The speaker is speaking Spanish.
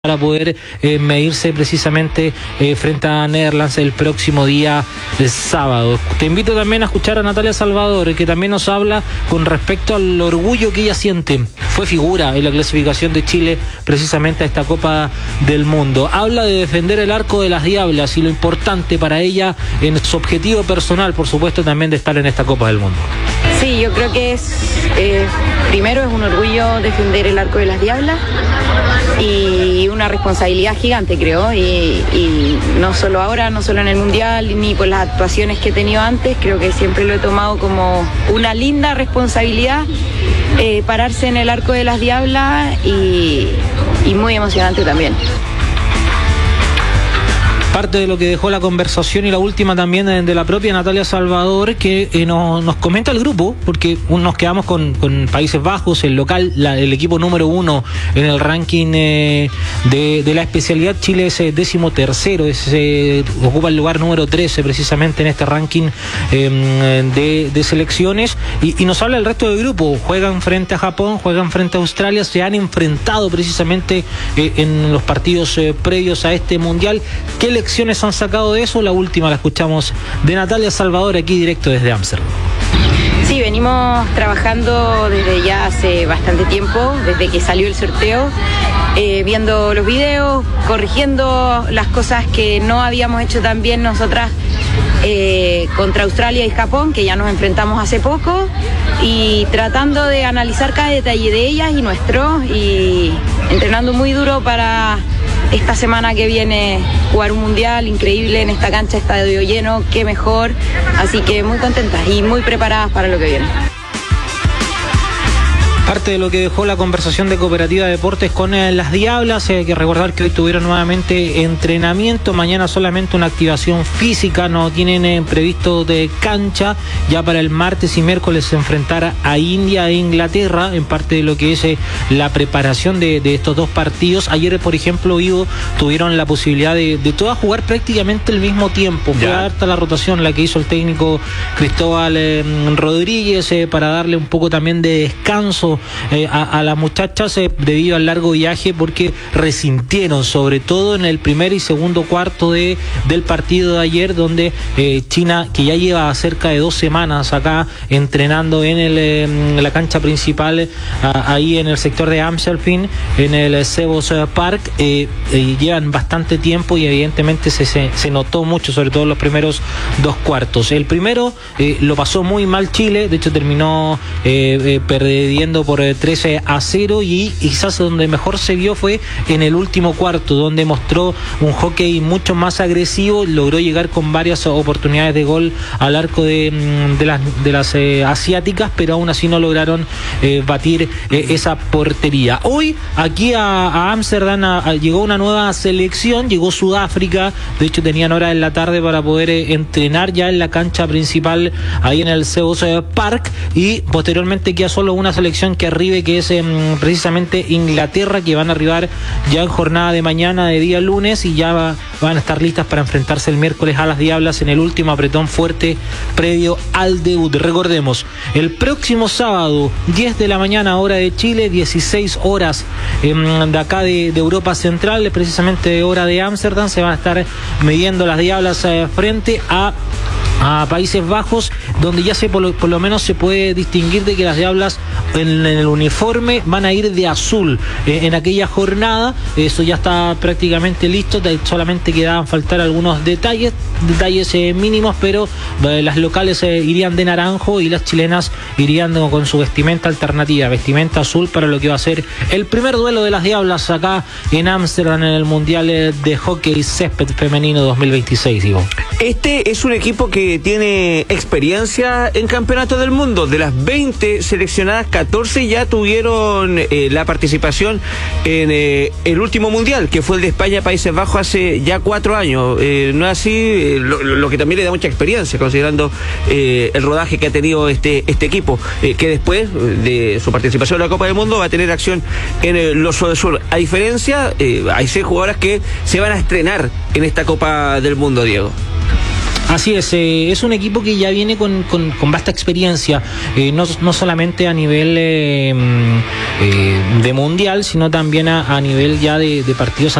para poder medirse precisamente frente a Netherlands el próximo día sábado. Te invito también a escuchar a Natalia Salvador, que también nos habla con respecto al orgullo que ella siente. Fue figura en la clasificación de Chile precisamente a esta Copa del Mundo. Habla de defender el arco de las Diablas y lo importante para ella en su objetivo personal, por supuesto, también de estar en esta Copa del Mundo. Sí, yo creo que primero es un orgullo defender el arco de las Diablas y una responsabilidad gigante, creo, y no solo ahora, no solo en el Mundial, ni por las actuaciones que he tenido antes, creo que siempre lo he tomado como una linda responsabilidad, pararse en el arco de las Diablas y muy emocionante también. Parte de lo que dejó la conversación y la última también de la propia Natalia Salvador, que nos comenta el grupo, porque nos quedamos con Países Bajos, el local, el equipo número 1 en el ranking de la especialidad. Chile es 13º, ocupa el lugar número 13 precisamente en este ranking de selecciones, y nos habla el resto del grupo. Juegan frente a Japón, juegan frente a Australia, se han enfrentado precisamente en los partidos previos a este Mundial. ¿Qué lecciones han sacado de eso? La última la escuchamos de Natalia Salvador, aquí directo desde Ámsterdam. Sí, venimos trabajando desde ya hace bastante tiempo, desde que salió el sorteo, viendo los videos, corrigiendo las cosas que no habíamos hecho tan bien nosotras contra Australia y Japón, que ya nos enfrentamos hace poco, y tratando de analizar cada detalle de ellas y nuestro, y entrenando muy duro para esta semana que viene jugar un mundial increíble en esta cancha, estadio lleno, qué mejor, así que muy contentas y muy preparadas para lo que viene. Parte de lo que dejó la conversación de Cooperativa Deportes con las Diablas, hay que recordar que hoy tuvieron nuevamente entrenamiento, mañana solamente una activación física, no tienen previsto de cancha, ya para el martes y miércoles se enfrentará a India e Inglaterra, en parte de lo que es la preparación de estos dos partidos. Ayer, por ejemplo, tuvieron la posibilidad de todas jugar prácticamente el mismo tiempo, fue harta la rotación la que hizo el técnico Cristóbal Rodríguez para darle un poco también de descanso a las muchachas debido al largo viaje, porque resintieron sobre todo en el primer y segundo cuarto del partido de ayer, donde China, que ya lleva cerca de 2 semanas acá entrenando en la cancha principal ahí en el sector de Amstelveen, en el Sebos Park, llevan bastante tiempo y evidentemente se notó mucho, sobre todo en los primeros 2 cuartos. El primero lo pasó muy mal Chile, de hecho terminó perdiendo por 13-0, y quizás donde mejor se vio fue en el último cuarto, donde mostró un hockey mucho más agresivo, logró llegar con varias oportunidades de gol al arco de las asiáticas, pero aún así no lograron batir esa portería. Hoy aquí a Ámsterdam llegó una nueva selección, llegó Sudáfrica, de hecho tenían hora en la tarde para poder entrenar ya en la cancha principal ahí en el Sebos Park, y posteriormente queda solo una selección que arribe, que es precisamente Inglaterra, que van a arribar ya en jornada de mañana, de día lunes, y ya van a estar listas para enfrentarse el miércoles a las Diablas en el último apretón fuerte previo al debut. Recordemos, el próximo sábado 10 de la mañana hora de Chile, 16 horas de acá de Europa Central, precisamente de hora de Ámsterdam, se van a estar midiendo las Diablas frente a Países Bajos, donde ya por lo menos se puede distinguir de que las Diablas en el uniforme van a ir de azul en aquella jornada. Eso ya está prácticamente listo, solamente quedaban faltar algunos detalles mínimos, pero las locales irían de naranjo y las chilenas irían con su vestimenta alternativa, vestimenta azul, para lo que va a ser el primer duelo de las Diablas acá en Ámsterdam en el Mundial de Hockey Césped Femenino 2026. Digo. Este es un equipo que tiene experiencia en campeonatos del mundo. De las 20 seleccionadas, 14 ya tuvieron la participación en el último mundial, que fue el de España-Países Bajos hace ya 4 años. No es así, lo que también le da mucha experiencia, considerando el rodaje que ha tenido este equipo, que después de su participación en la Copa del Mundo va a tener acción en los del Sur. A diferencia, hay 6 jugadoras que se van a estrenar en esta Copa del Mundo, Diego. Así es un equipo que ya viene con vasta experiencia, no solamente a nivel de mundial, sino también a nivel ya de partidos